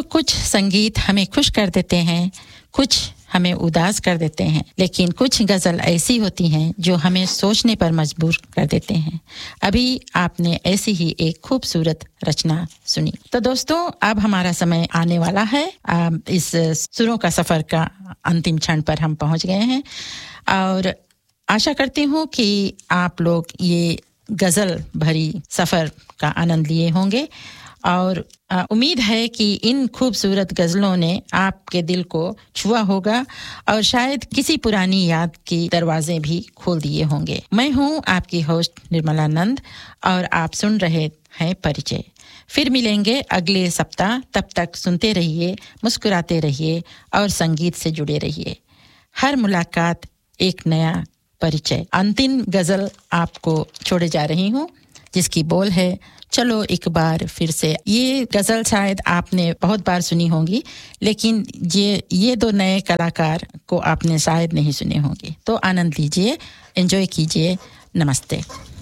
कुछ संगीत हमें खुश कर देते हैं, कुछ हमें उदास कर देते हैं, लेकिन कुछ गज़ल ऐसी होती हैं जो हमें सोचने पर मजबूर कर देते हैं। अभी आपने ऐसी ही एक खूबसूरत रचना सुनी। तो दोस्तों, अब हमारा समय आने वाला है। इस सुरों का सफ़र का अंतिम क्षण पर हम पहुंच गए हैं और आशा करती हूँ कि आप लोग ये गज़ल भरी सफ़र का आनंद लिए होंगे और उम्मीद है कि इन खूबसूरत गज़लों ने आपके दिल को छुआ होगा और शायद किसी पुरानी याद के दरवाजे भी खोल दिए होंगे। मैं हूँ आपकी होस्ट निर्मला नंद और आप सुन रहे हैं परिचय। फिर मिलेंगे अगले सप्ताह। तब तक सुनते रहिए, मुस्कुराते रहिए और संगीत से जुड़े रहिए। हर मुलाकात एक नया परिचय। अंतिम गज़ल आपको छोड़े जा रही हूँ जिसकी बोल है, चलो एक बार फिर से। ये गज़ल शायद आपने बहुत बार सुनी होंगी, लेकिन ये दो नए कलाकार को आपने शायद नहीं सुने होंगे। तो आनंद लीजिए, एंजॉय कीजिए। नमस्ते।